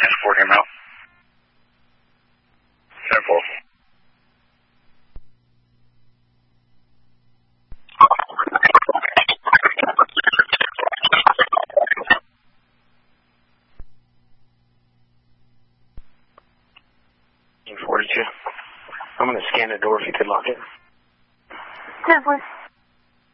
Escort him out. 10-4. I'm going to scan the door if you could lock it. 10-4.